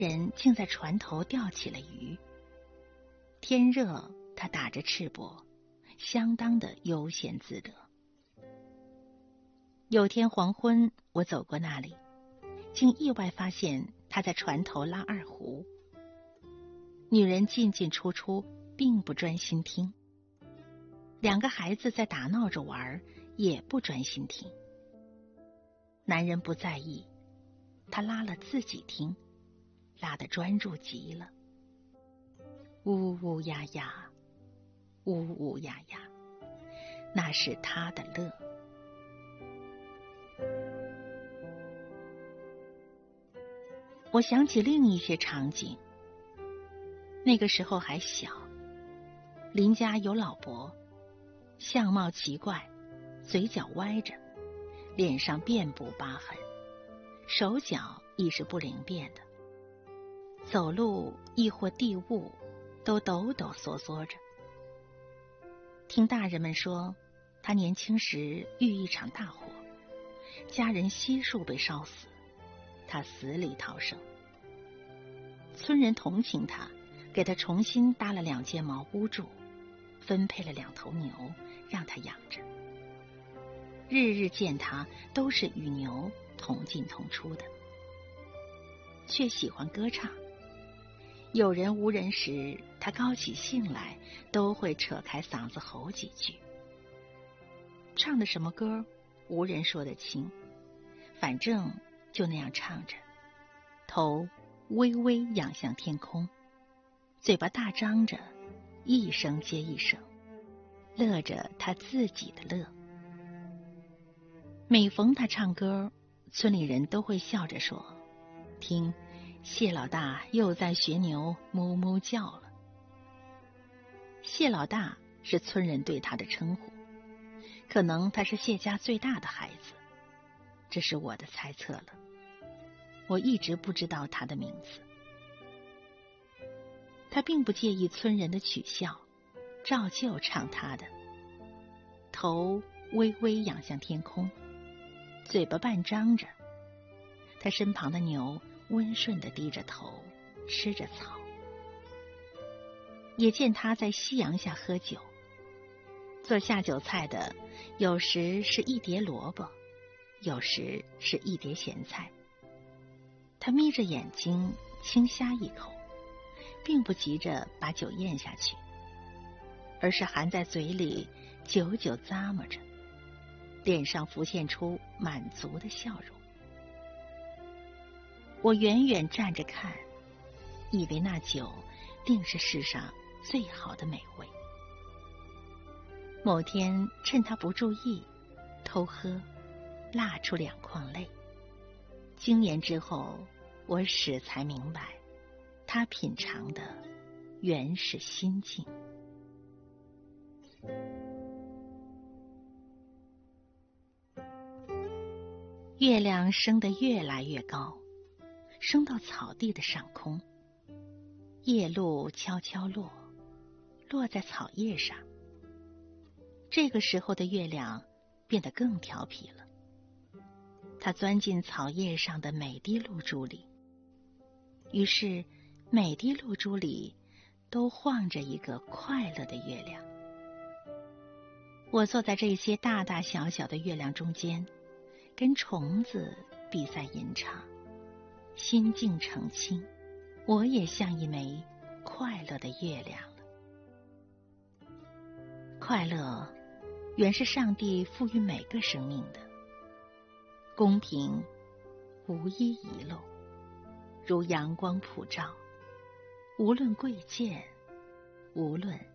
人竟在船头钓起了鱼。天热，他打着赤膊，相当的悠闲自得。有天黄昏，我走过那里，竟意外发现他在船头拉二胡。女人进进出出，并不专心听。两个孩子在打闹着玩，也不专心听。男人不在意，他拉了自己听，拉得专注极了。呜呜呀呀，呜呜呀呀，那是他的乐。我想起另一些场景，那个时候还小，邻家有老伯，相貌奇怪，嘴角歪着，脸上遍布疤痕，手脚亦是不灵便的，走路亦或地物都抖抖嗦嗦着。听大人们说，他年轻时遇一场大火，家人悉数被烧死，他死里逃生。村人同情他，给他重新搭了2间茅屋住，分配了2头牛让他养着。日日见他都是与牛同进同出的，却喜欢歌唱。有人无人时，他高起兴来，都会扯开嗓子吼几句。唱的什么歌，无人说得清，反正就那样唱着，头微微仰向天空，嘴巴大张着，一声接一声，乐着他自己的乐。每逢他唱歌，村里人都会笑着说：“听，谢老大又在学牛哞哞叫了。”谢老大是村人对他的称呼，可能他是谢家最大的孩子，这是我的猜测了。我一直不知道他的名字。他并不介意村人的取笑，照旧唱他的，头微微仰向天空，嘴巴半张着。他身旁的牛温顺地低着头，吃着草。也见他在夕阳下喝酒，做下酒菜的有时是一碟萝卜，有时是一碟咸菜。他眯着眼睛轻呷一口，并不急着把酒咽下去，而是含在嘴里久久咂摸着，脸上浮现出满足的笑容。我远远站着看，以为那酒定是世上最好的美味。某天趁他不注意，偷喝，辣出2眶泪。经年之后，我始才明白，他品尝的原是心境。月亮升得越来越高，升到草地的上空，夜露悄悄落，落在草叶上。这个时候的月亮变得更调皮了，它钻进草叶上的每滴露珠里，于是每滴露珠里都晃着一个快乐的月亮。我坐在这些大大小小的月亮中间，跟虫子比赛吟唱，心境澄清，我也像一枚快乐的月亮了。快乐原是上帝赋予每个生命的，公平无一遗漏，如阳光普照，无论贵贱，无论